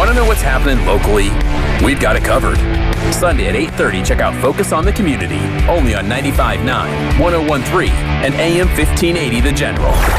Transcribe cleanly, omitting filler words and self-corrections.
Want to know what's happening locally? We've got it covered. Sunday at 8:30, check out Focus on the Community, only on 95.9, 101.3, and AM 1580 The General.